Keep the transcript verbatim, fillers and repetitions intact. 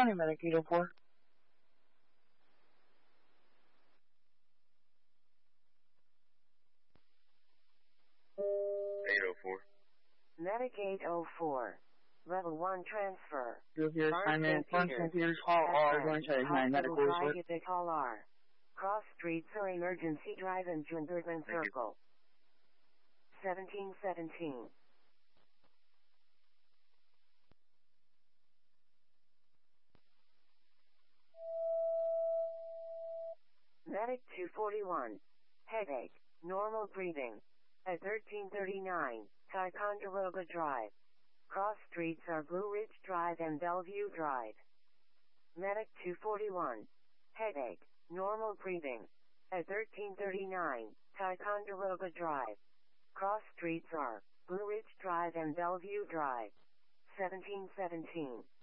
County, Medic eight oh four. eight oh four. Medic eight oh four. Level one transfer. You'll hear assignment from Saint Peter's Hall R, going to nine medical report. Drive Hall R. Cross streets or emergency drive in Junbergman Circle. seventeen seventeen. Medic two forty-one. Headache. Normal breathing. At thirteen thirty-nine, Ticonderoga Drive. Cross streets are Blue Ridge Drive and Bellevue Drive. Medic two forty-one. Headache. Normal breathing. At thirteen thirty-nine, Ticonderoga Drive. Cross streets are Blue Ridge Drive and Bellevue Drive. seventeen seventeen.